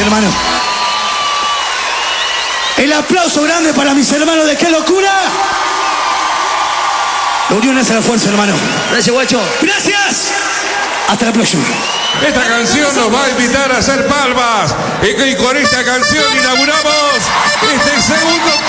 hermano. El aplauso grande para mis hermanos de ¡Qué Locura! La unión hace la fuerza, hermano. Gracias, guacho. Gracias. Hasta la próxima. Esta canción nos va a invitar a hacer palmas. Y con esta canción inauguramos este segundo